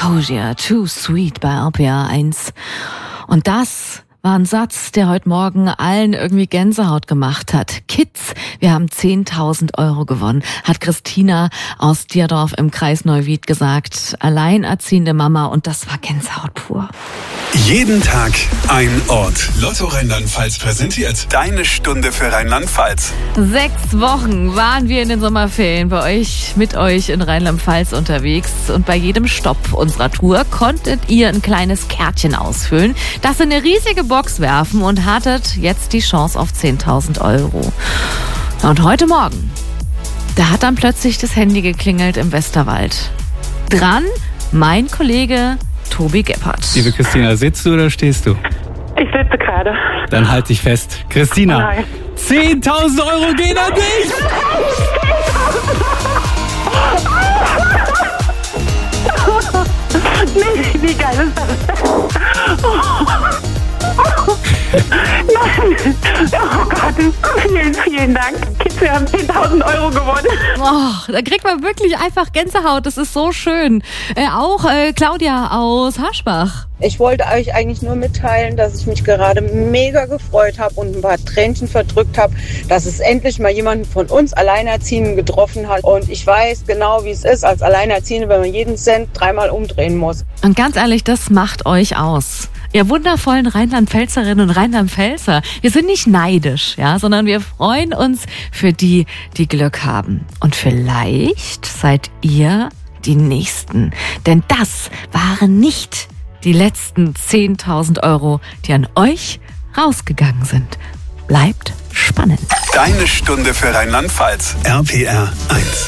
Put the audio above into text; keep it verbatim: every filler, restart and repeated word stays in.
Exposure, Too Sweet bei R P R eins. Und das war ein Satz, der heute Morgen allen irgendwie Gänsehaut gemacht hat. Kids, wir haben zehntausend Euro gewonnen, hat Christina aus Dierdorf im Kreis Neuwied gesagt. Alleinerziehende Mama, und das war Gänsehaut pur. Jeden Tag ein Ort. Lotto Rheinland-Pfalz präsentiert deine Stunde für Rheinland-Pfalz. Sechs Wochen waren wir in den Sommerferien bei euch, mit euch in Rheinland-Pfalz unterwegs. Und bei jedem Stopp unserer Tour konntet ihr ein kleines Kärtchen ausfüllen, das in eine riesige Box werfen und hattet jetzt die Chance auf zehntausend Euro. Und heute Morgen, da hat dann plötzlich das Handy geklingelt im Westerwald. Dran mein Kollege Tobi Gebhardt. Liebe Christina, sitzt du oder stehst du? Ich sitze gerade. Dann halt dich fest. Christina, Nein. zehntausend Euro gehen an dich! Nee, wie geil ist das? Oh. Nein. Oh Gott, vielen, vielen Dank. Kids, wir haben zehntausend Euro gewonnen. Oh, da kriegt man wirklich einfach Gänsehaut. Das ist so schön. Äh, auch äh, Claudia aus Haschbach. Ich wollte euch eigentlich nur mitteilen, dass ich mich gerade mega gefreut habe und ein paar Tränchen verdrückt habe, dass es endlich mal jemanden von uns Alleinerziehenden getroffen hat. Und ich weiß genau, wie es ist als Alleinerziehende, wenn man jeden Cent dreimal umdrehen muss. Und ganz ehrlich, das macht euch aus. Ihr wundervollen Rheinland-Pfälzerinnen und Rheinland-Pfälzer. Wir sind nicht neidisch, ja, sondern wir freuen uns für die, die Glück haben. Und vielleicht seid ihr die Nächsten. Denn das waren nicht die letzten zehntausend Euro, die an euch rausgegangen sind. Bleibt spannend. Deine Stunde für Rheinland-Pfalz. R P R eins.